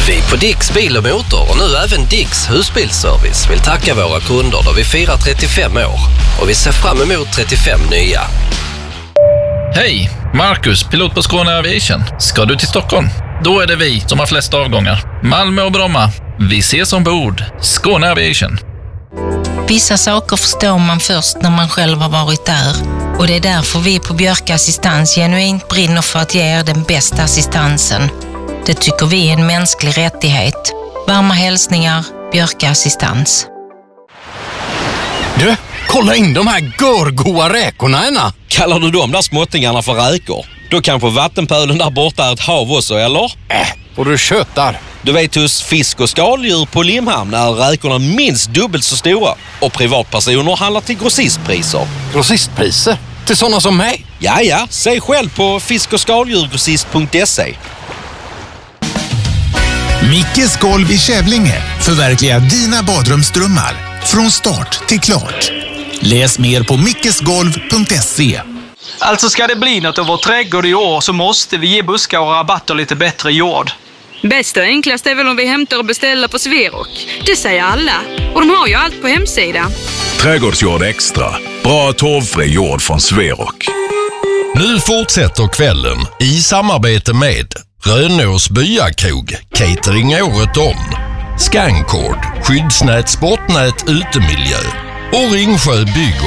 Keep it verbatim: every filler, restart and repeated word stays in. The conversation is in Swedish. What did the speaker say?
Vi på Dicks Bil och Motor och nu även Dicks Husbilsservice vill tacka våra kunder då vi firar trettiofem år och vi ser fram emot trettiofem nya. Hej, Marcus, pilot på Skåne Aviation. Ska du till Stockholm? Då är det vi som har flest avgångar. Malmö och Bromma. Vi ses ombord. Skåne Aviation. Vissa saker förstår man först när man själv har varit där. Och det är därför vi på Björka Assistans genuint brinner för att ge er den bästa assistansen. Det tycker vi är en mänsklig rättighet. Varma hälsningar, Björka Assistans. Du, kolla in de här görgoa räkorna ena. Kallar du de där småttingarna för räkor? Då kanske vattenpölen där borta är ett hav också, eller? Äh, och du köttar. Du vet hos fisk- och skaldjur på Limhamn är räkorna minst dubbelt så stora. Och privatpersoner handlar till grossistpriser. Grossistpriser? Till sådana som mig? Ja, ja. Se själv på fisk- och skaldjurgrossist punkt se. Mickes golv i Kävlinge förverkligar dina badrumsdrömmar från start till klart. Läs mer på mickesgolv punkt se. Alltså ska det bli något av vår trädgård i år så måste vi ge buskar och rabatter lite bättre jord. Bäst och enklast är väl om vi hämtar och beställer på Sverok. Det säger alla. Och de har ju allt på hemsidan. Trädgårdsjord extra. Bra torvfri jord från Sverok. Nu fortsätter kvällen i samarbete med Rönås byakrog, catering året om, Scankord, skyddsnät, sportnät, utemiljö och Ringsjö bygg